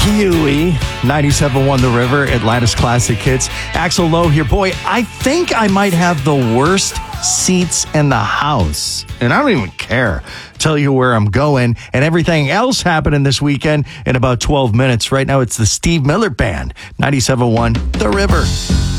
Huey, 97.1 The River, Atlanta's Classic Hits. Axel Lowe here. Boy, I think I might have the worst seats in the house. And I don't even care. Tell you where I'm going and everything else happening this weekend in about 12 minutes. Right now, it's the Steve Miller Band, 97.1 The River.